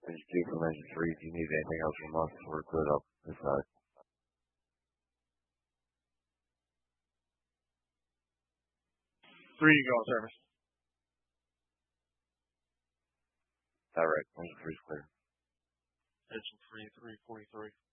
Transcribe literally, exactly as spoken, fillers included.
Engine two from engine three. If you need anything else from us, we're good up this side. Three, you go on service. All right, engine three's clear. Engine three, three forty-three.